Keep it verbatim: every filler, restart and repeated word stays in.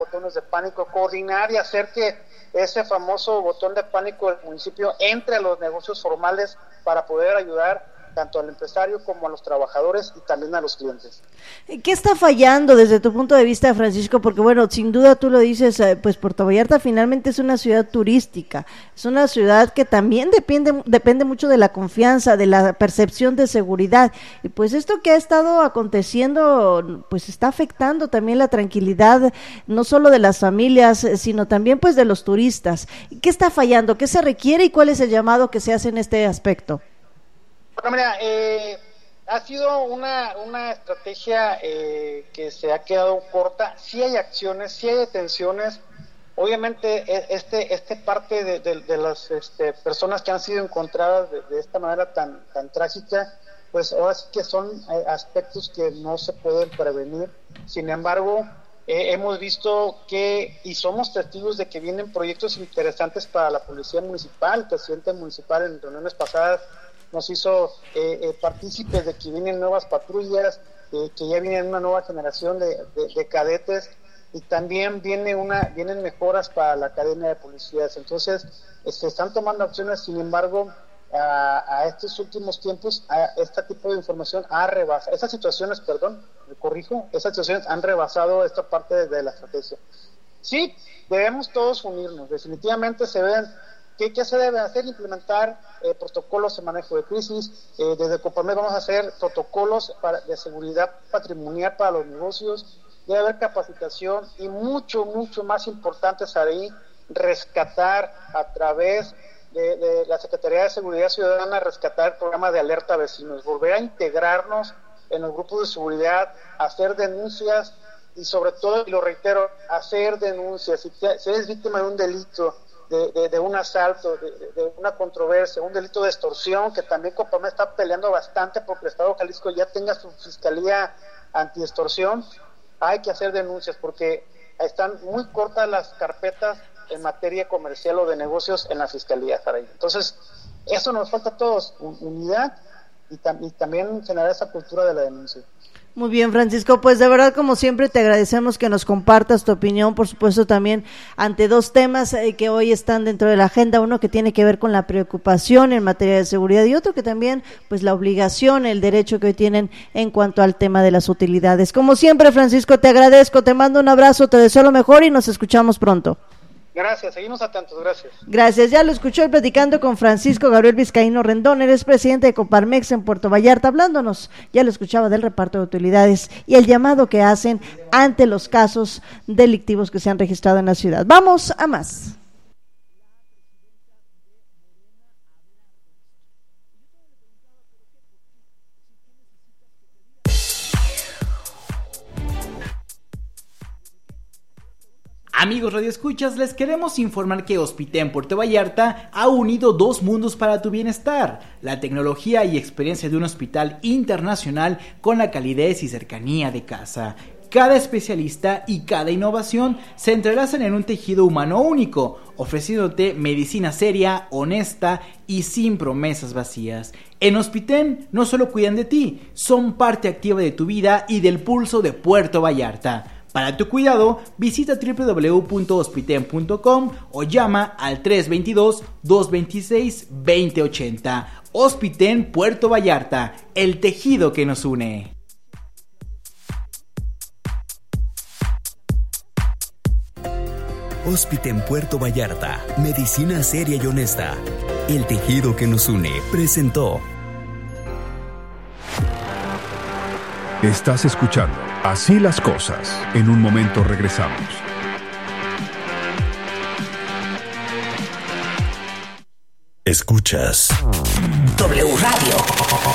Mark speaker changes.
Speaker 1: botones de pánico, coordinar y hacer que ese famoso botón de pánico del municipio entre a los negocios formales para poder ayudar tanto al empresario como a los trabajadores y también a los clientes.
Speaker 2: ¿Qué está fallando desde tu punto de vista, Francisco? Porque bueno, sin duda tú lo dices, pues Puerto Vallarta finalmente es una ciudad turística, es una ciudad que también depende, depende mucho de la confianza, de la percepción de seguridad, y pues esto que ha estado aconteciendo, pues está afectando también la tranquilidad, no solo de las familias, sino también pues de los turistas. ¿Qué está fallando? ¿Qué se requiere y cuál es el llamado que se hace en este aspecto?
Speaker 1: Bueno, mira, eh, ha sido una, una estrategia eh, que se ha quedado corta. Sí hay acciones, sí hay detenciones. Obviamente, este, este parte de, de, de las este, personas que han sido encontradas de, de esta manera tan, tan trágica, pues ahora sí que son eh, aspectos que no se pueden prevenir. Sin embargo, eh, hemos visto que, y somos testigos de que vienen proyectos interesantes para la policía municipal. El presidente municipal en reuniones pasadas nos hizo eh, eh, partícipes de que vienen nuevas patrullas, eh, que ya viene una nueva generación de, de, de cadetes, y también viene una vienen mejoras para la cadena de policías. Entonces, eh, se están tomando acciones. Sin embargo, a, a estos últimos tiempos, a este tipo de información ha rebasado, esas situaciones, perdón, me corrijo, esas situaciones han rebasado esta parte de, de la estrategia. Sí, debemos todos unirnos, definitivamente se ven. ¿Qué, ¿Qué se debe hacer? Implementar eh, protocolos de manejo de crisis. Eh, desde Coparmex vamos a hacer protocolos para, de seguridad patrimonial para los negocios. Debe haber capacitación y mucho, mucho más importante, Saraí, rescatar a través de, de la Secretaría de Seguridad Ciudadana, rescatar el programa de alerta a vecinos, volver a integrarnos en los grupos de seguridad, hacer denuncias y sobre todo, y lo reitero, hacer denuncias. Si, te, si eres víctima de un delito, De, de, de un asalto, de, de una controversia, un delito de extorsión, que también Coparmex está peleando bastante porque el Estado de Jalisco ya tenga su fiscalía anti-extorsión, hay que hacer denuncias porque están muy cortas las carpetas en materia comercial o de negocios en la fiscalía, Saray. Entonces, eso nos falta a todos, unidad y, tam- y también generar esa cultura de la denuncia.
Speaker 2: Muy bien, Francisco, pues de verdad, como siempre, te agradecemos que nos compartas tu opinión, por supuesto también ante dos temas eh, que hoy están dentro de la agenda, uno que tiene que ver con la preocupación en materia de seguridad y otro que también, pues la obligación, el derecho que hoy tienen en cuanto al tema de las utilidades. Como siempre, Francisco, te agradezco, te mando un abrazo, te deseo lo mejor y nos escuchamos pronto.
Speaker 1: Gracias, seguimos atentos, gracias.
Speaker 2: Gracias, ya lo escuchó el platicando con Francisco Gabriel Vizcaíno Rendón, eres presidente de Coparmex en Puerto Vallarta, hablándonos, ya lo escuchaba, del reparto de utilidades y el llamado que hacen ante los casos delictivos que se han registrado en la ciudad. Vamos a más.
Speaker 3: Amigos radioescuchas, les queremos informar que Hospitén Puerto Vallarta ha unido dos mundos para tu bienestar: la tecnología y experiencia de un hospital internacional con la calidez y cercanía de casa. Cada especialista y cada innovación se entrelazan en un tejido humano único, ofreciéndote medicina seria, honesta y sin promesas vacías. En Hospitén no solo cuidan de ti, son parte activa de tu vida y del pulso de Puerto Vallarta. Para tu cuidado, visita doble u doble u doble u punto hospiten punto com o llama al tres dos dos, dos dos seis, dos cero ocho cero. Hospitén Puerto Vallarta, el tejido que nos une.
Speaker 4: Hospitén Puerto Vallarta, medicina seria y honesta, el tejido que nos une, presentó.
Speaker 5: Estás escuchando Así las Cosas. En un momento regresamos.
Speaker 4: Escuchas
Speaker 6: W Radio.